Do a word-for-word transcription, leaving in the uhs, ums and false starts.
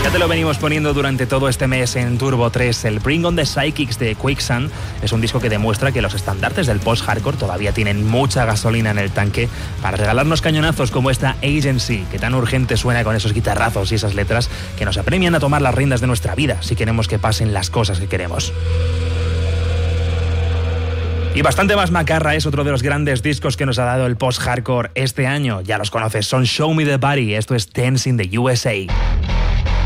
Ya te lo venimos poniendo durante todo este mes en Turbo tres. El Bring on the Psychics de Quicksand es un disco que demuestra que los estandartes del post-hardcore todavía tienen mucha gasolina en el tanque para regalarnos cañonazos como esta Agency, que tan urgente suena con esos guitarrazos y esas letras que nos apremian a tomar las riendas de nuestra vida si queremos que pasen las cosas que queremos. Y bastante más macarra es otro de los grandes discos que nos ha dado el post-hardcore este año. Ya los conoces, son Show Me the Body, esto es Dance in the U S A.